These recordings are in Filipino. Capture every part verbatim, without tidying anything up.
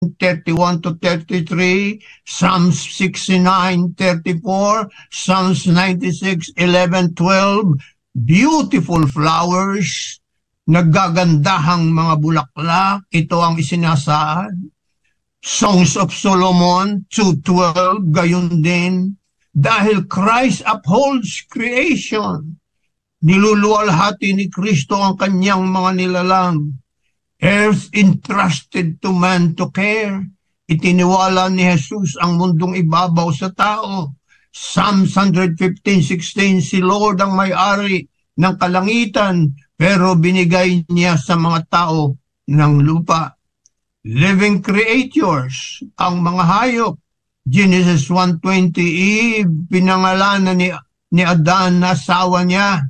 thirty-one to thirty-three, Psalms sixty-nine, thirty-four, Psalms ninety-six, eleven, twelve, beautiful flowers, naggagandahang mga bulaklak, ito ang isinasaad. Songs of Solomon, two twelve, gayon din, dahil Christ upholds creation. Niluluwalhati ni Kristo ang kanyang mga nilalang. Earth entrusted to man to care. Itiniwala ni Jesus ang mundong ibabaw sa tao. Psalms one fifteen, sixteen, si Lord ang may-ari ng kalangitan, pero binigay niya sa mga tao ng lupa. Living creatures, ang mga hayop. Genesis one twenty, Eve, pinangalanan ni, ni Adan na asawa niya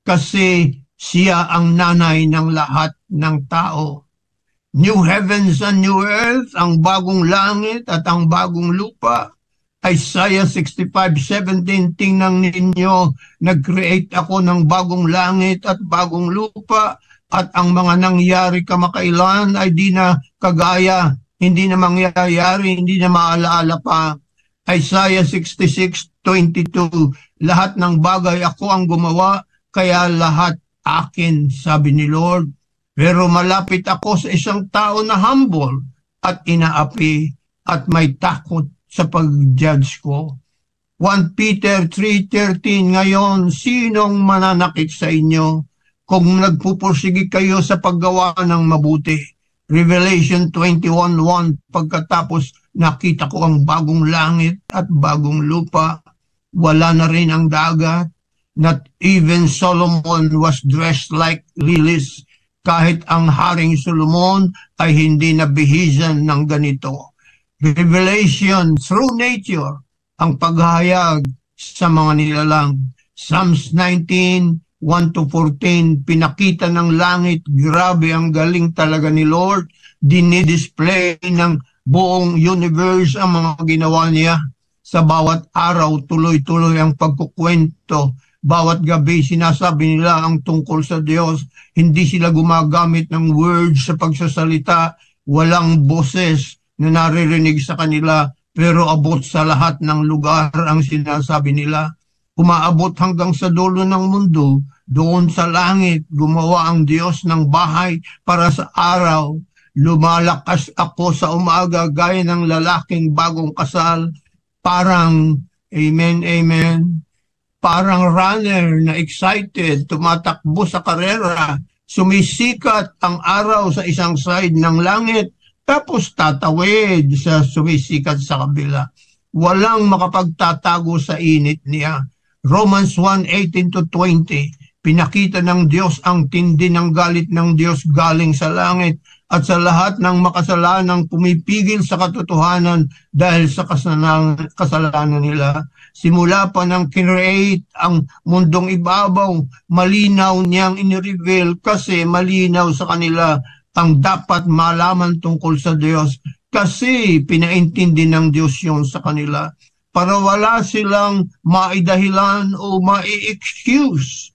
kasi siya ang nanay ng lahat ng tao. New heavens and new earth, ang bagong langit at ang bagong lupa. Isaiah sixty-five, seventeen, tingnan ninyo, nag-create ako ng bagong langit at bagong lupa, at ang mga nangyari kamakailan ay di na kagaya, hindi na mangyayari, hindi na maalaala pa. Isaiah sixty-six, twenty-two, lahat ng bagay ako ang gumawa, kaya lahat akin, sabi ni Lord. Pero malapit ako sa isang tao na humble at inaapi at may takot sa pag-judge ko. First Peter three thirteen, ngayon, sinong mananakit sa inyo kung nagpupursige kayo sa paggawa ng mabuti? Revelation twenty-one one, pagkatapos nakita ko ang bagong langit at bagong lupa, wala na rin ang dagat. Not even Solomon was dressed like lilies. Kahit ang Haring Solomon ay hindi nabihisan ng ganito. Revelation through nature, ang paghahayag sa mga nilalang. Psalms nineteen, one to fourteen, pinakita ng langit, grabe ang galing talaga ni Lord. Dinidisplay ng buong universe ang mga ginawa niya. Sa bawat araw, tuloy-tuloy ang pagkukwento. Bawat gabi sinasabi nila ang tungkol sa Diyos. Hindi sila gumagamit ng words sa pagsasalita. Walang boses na naririnig sa kanila, pero abot sa lahat ng lugar ang sinasabi nila. Umaabot hanggang sa dulo ng mundo. Doon sa langit, gumawa ang Diyos ng bahay para sa araw. Lumalakas ako sa umaga gaya ng lalaking bagong kasal. Parang, amen, amen, parang runner na excited, tumatakbo sa karera, sumisikat ang araw sa isang side ng langit, tapos tatawid sa sumisikat sa kabila. Walang makapagtatago sa init niya. Romans one eighteen to twenty, pinakita ng Diyos ang tindi ng galit ng Diyos galing sa langit at sa lahat ng makasalanang pumipigil sa katotohanan dahil sa kasalanan, kasalanan nila. Simula pa nang kinreate ang mundong ibabaw, malinaw niyang inireveal kasi malinaw sa kanila ang dapat malaman tungkol sa Diyos kasi pinaintindi ng Diyos yun sa kanila para wala silang maidahilan o mai-excuse.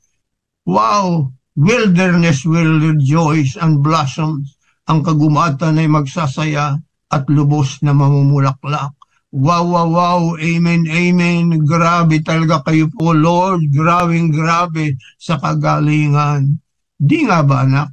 Wow! Wilderness will rejoice and blossom. Ang kagumatan ay magsasaya at lubos na mamumulaklak. Wow, wow, wow, amen, amen. Grabe talaga kayo po, Lord. Grabing grabe sa kagalingan. Di nga ba, anak?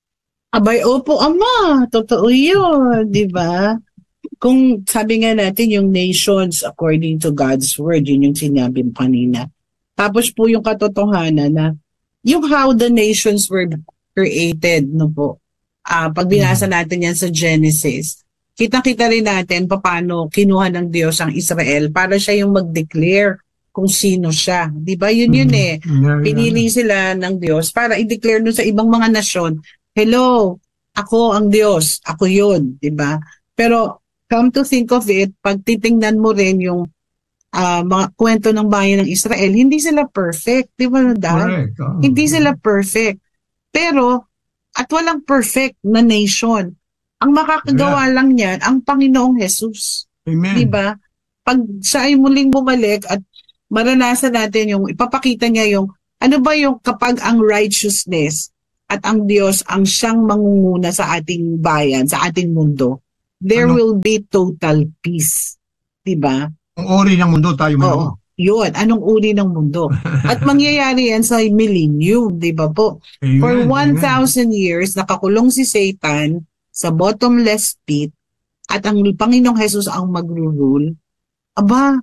Abay, opo, Ama. Totoo yun, di ba? Kung sabi nga natin yung nations according to God's word, yun yung sinabi mo kanina. Tapos po yung katotohanan na yung how the nations were created, no po. Uh, pag binasa natin yan sa Genesis, kita-kita rin natin paano kinuha ng Diyos ang Israel para siya yung mag-declare kung sino siya. Di ba? Yun yun eh. Pinili sila ng Diyos para i-declare nun sa ibang mga nasyon, hello, ako ang Diyos, ako yun. Di ba? Pero come to think of it, pag titingnan mo rin yung uh, mga kwento ng bayan ng Israel, hindi sila perfect. Di ba, Dad? Oh, hindi sila perfect. Pero, at walang perfect na nation. Ang makakagawa yeah. lang niyan, ang Panginoong Jesus. Amen. Diba? Pag siya ay muling bumalik at maranasan natin yung, ipapakita niya yung, ano ba yung kapag ang righteousness at ang Diyos ang siyang mangunguna sa ating bayan, sa ating mundo, there Ano? will be total peace. Diba? Ang uri ng mundo tayo Oo. mayroon. Yun, anong uri ng mundo? At mangyayari yan sa millennium, di ba po? Amen, For amen. one thousand years, nakakulong si Satan sa bottomless pit at ang Panginoong Jesus ang magro-rule. Aba,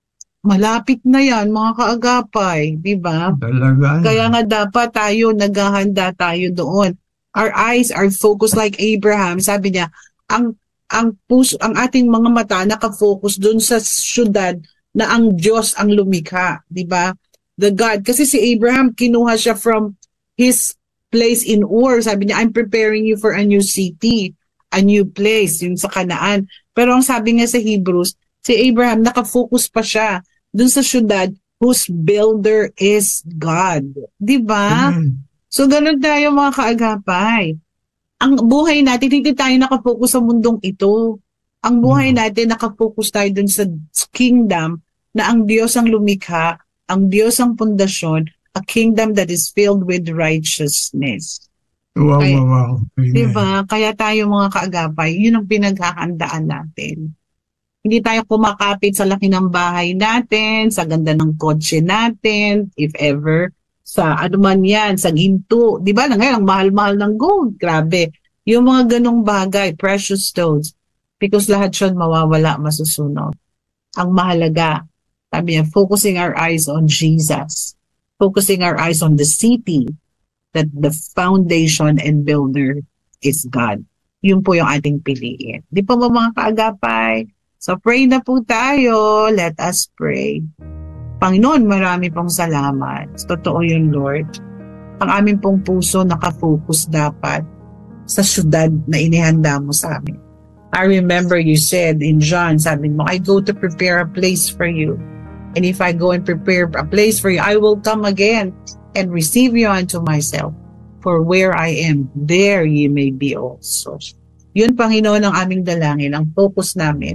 malapit na yan, mga kaagapay, di ba? Talaga. Kaya nga dapat tayo, naghahanda tayo doon. Our eyes are focused like Abraham. Sabi niya, ang ang puso, ang ating mga mata nakafocus doon sa syudad na ang Diyos ang lumikha, di ba? The God. Kasi si Abraham, kinuha siya from his place in Ur. Sabi niya, I'm preparing you for a new city, a new place, yung sa Kanaan. Pero ang sabi nga sa Hebrews, si Abraham, nakafocus pa siya doon sa syudad whose builder is God. Di ba? Amen. So, ganun tayo mga kaagapay. Ang buhay natin, hindi tayo nakafocus sa mundong ito. Ang buhay natin, nakafocus tayo dun sa kingdom na ang Diyos ang lumikha, ang Diyos ang pundasyon, a kingdom that is filled with righteousness. Wow, Kaya- wow, wow. Amen. Diba? Kaya tayo mga kaagapay, yun ang pinaghahandaan natin. Hindi tayo kumakapit sa laki ng bahay natin, sa ganda ng kotse natin, if ever, sa ano man yan, sa ginto. Di ba? Ngayon, ang mahal-mahal ng gold. Grabe. Yung mga ganong bagay, precious stones, because lahat yun mawawala, masusunog. Ang mahalaga, sabi niya, focusing our eyes on Jesus. Focusing our eyes on the city that the foundation and builder is God. Yun po yung ating piliin. Di pa ba mga kaagapay? So pray na po tayo. Let us pray. Panginoon, marami pong salamat. Totoo yun, Lord. Ang aming pong puso nakafocus dapat sa syudad na inihanda mo sa amin. I remember you said in John, sabi mo, I go to prepare a place for you. And if I go and prepare a place for you, I will come again and receive you unto myself. For where I am, there you may be also. Yun, Panginoon, ang aming dalangin. Ang focus namin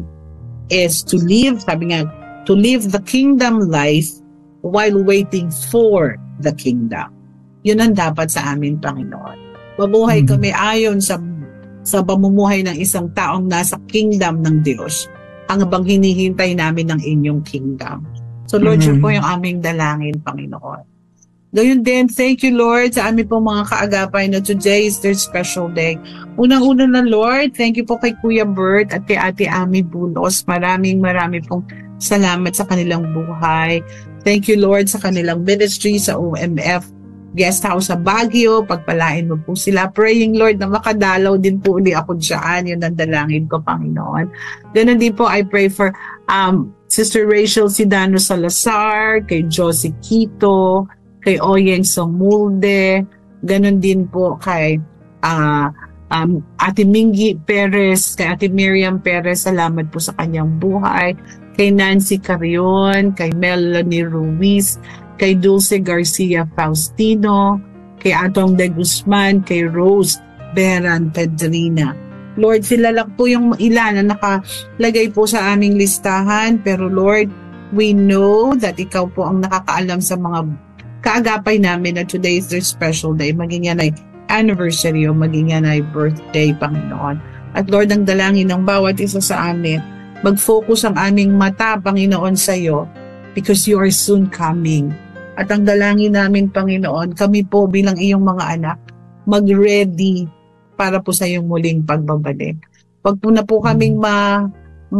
is to live, sabi nga, to live the kingdom life while waiting for the kingdom. Yun ang dapat sa amin, Panginoon. Mabuhay Mhm. kami ayon sa sa pamumuhay ng isang taong nasa kingdom ng Diyos, ang bang hinihintay namin ng inyong kingdom. So Lord, yun Mhm. po yung aming dalangin, Panginoon. Gayun din, thank you Lord sa aming pong mga kaagapay na today is their special day. Unang-una na Lord, thank you po kay Kuya Bert at kay Ate Ami Bulos. Maraming maraming pong salamat sa kanilang buhay. Thank you Lord sa kanilang ministry sa O M F Guest House sa Baguio. Pagpalain mo po sila. Praying Lord na makadalaw din po uli ako dyan. Yun ang dalangin ko, Panginoon. Ganun din po, I pray for um, Sister Rachel Sidano Salazar, kay Josie Quito, kay Oyeng Somulde, ganun din po kay uh, um, Ate Mingy Perez, kay Ate Miriam Perez, salamat po sa kanyang buhay, kay Nancy Carrion, kay Melanie Ruiz, kay Dulce Garcia Faustino, kay Atong de Guzman, kay Rose Beran Pedrina. Lord, sila lang po yung ilan na nakalagay po sa aming listahan, pero Lord, we know that ikaw po ang nakakaalam sa mga kaagapay namin na today is their special day. Maging yan ay anniversary o maging yan ay birthday, Panginoon. At Lord, ang dalangin ng bawat isa sa amin, mag-focus ang aming mata, Panginoon, sa iyo because you are soon coming. At ang dalangin namin, Panginoon, kami po bilang iyong mga anak, mag-ready para po sa iyong muling pagbabalik. Wag po na po kaming ma,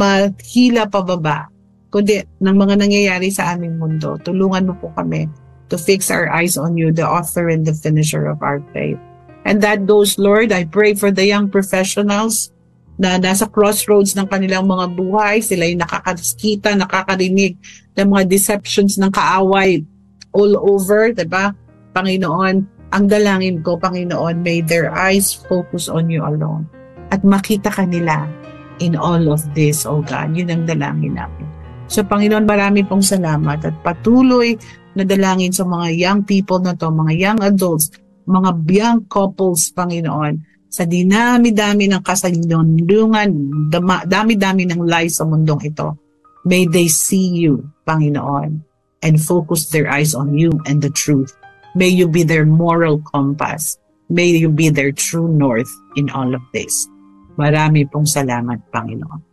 mahila pababa, kundi ng mga nangyayari sa aming mundo. Tulungan mo po kami to fix our eyes on you, the author and the finisher of our faith. And that goes, Lord, I pray for the young professionals na nasa crossroads ng kanilang mga buhay. Sila yung nakakakita, nakakarinig ng mga deceptions ng kaaway all over, diba? Panginoon, ang dalangin ko, Panginoon, may their eyes focus on you alone. At makita ka nila in all of this, oh God. Yun ang dalangin namin. So, Panginoon, marami pong salamat at patuloy na dalangin sa mga young people na to, mga young adults, mga young couples, Panginoon, sa dinami-dami ng kasalunungan, dami-dami ng lies sa mundong ito. May they see you, Panginoon, and focus their eyes on you and the truth. May you be their moral compass. May you be their true north in all of this. Marami pong salamat, Panginoon.